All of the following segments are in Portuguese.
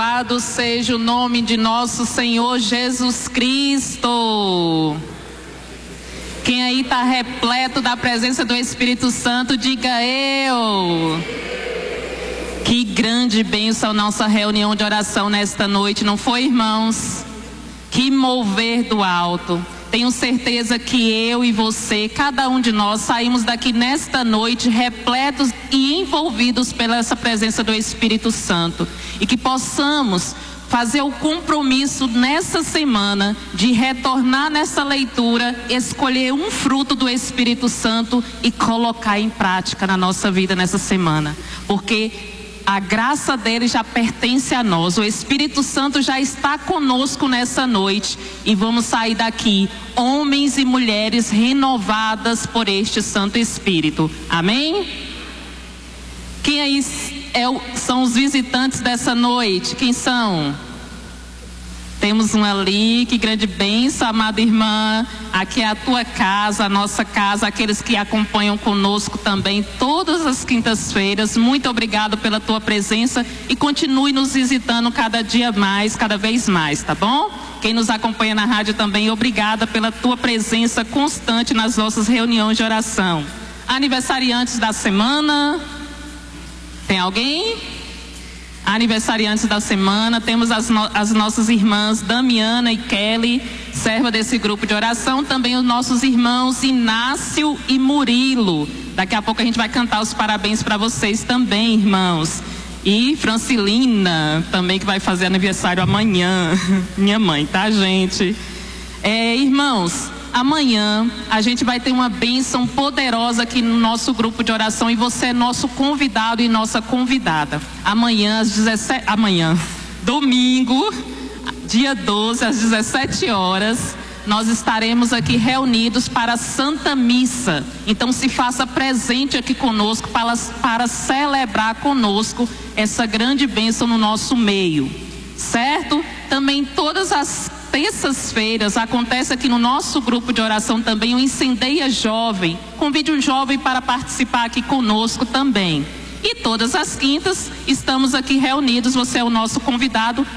Louvado seja o nome de nosso Senhor Jesus Cristo. Quem aí está repleto da presença do Espírito Santo, diga eu. Que grande bênção nossa reunião de oração nesta noite, não foi, irmãos? Que mover do alto. Tenho certeza que eu e você, cada um de nós, saímos daqui nesta noite repletos e envolvidos pela essa presença do Espírito Santo. E que possamos fazer o compromisso nessa semana de retornar nessa leitura, escolher um fruto do Espírito Santo e colocar em prática na nossa vida nessa semana. Porque a graça dele já pertence a nós. O Espírito Santo já está conosco nessa noite. E vamos sair daqui, homens e mulheres renovadas por este Santo Espírito. Amém? Quem aí são os visitantes dessa noite? Quem são? Temos um ali, que grande bênção, amada irmã. Aqui é a tua casa, a nossa casa, aqueles que acompanham conosco também todas as quintas-feiras. Muito obrigado pela tua presença e continue nos visitando cada dia mais, cada vez mais, tá bom? Quem nos acompanha na rádio também, obrigada pela tua presença constante nas nossas reuniões de oração. Aniversariantes da semana, tem alguém? Aniversariantes da semana, temos as nossas irmãs Damiana e Kelly, serva desse grupo de oração, também os nossos irmãos Inácio e Murilo. Daqui a pouco a gente vai cantar os parabéns para vocês também, irmãos. E Francilina, também, que vai fazer aniversário amanhã. Minha mãe, tá, gente? Irmãos, amanhã a gente vai ter uma bênção poderosa aqui no nosso grupo de oração e você é nosso convidado e nossa convidada. Amanhã às 17, domingo, dia 12, às 17 horas, nós estaremos aqui reunidos para a Santa Missa. Então se faça presente aqui conosco para celebrar conosco essa grande bênção no nosso meio, certo? Também todas as terças-feiras acontece aqui no nosso grupo de oração também o Incendeia Jovem. Convide um jovem para participar aqui conosco também. E todas as quintas estamos aqui reunidos, você é o nosso convidado,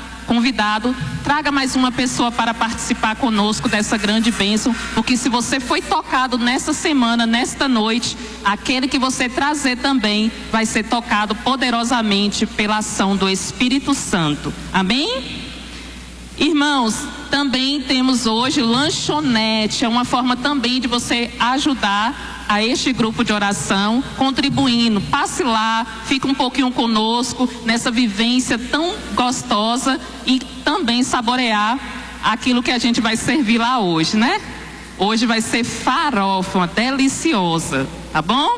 traga mais uma pessoa para participar conosco dessa grande bênção, porque se você foi tocado nessa semana, nesta noite, aquele que você trazer também vai ser tocado poderosamente pela ação do Espírito Santo. Amém? Irmãos, também temos hoje lanchonete, é uma forma também de você ajudar a este grupo de oração, contribuindo. Passe lá, fique um pouquinho conosco nessa vivência tão gostosa e também saborear aquilo que a gente vai servir lá hoje, né? Hoje vai ser farofa, deliciosa, tá bom?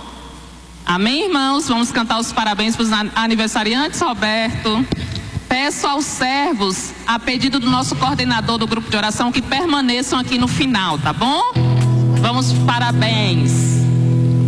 Amém, irmãos? Vamos cantar os parabéns para os aniversariantes, Roberto. Peço aos servos, a pedido do nosso coordenador do grupo de oração, que permaneçam aqui no final, tá bom? Vamos, parabéns.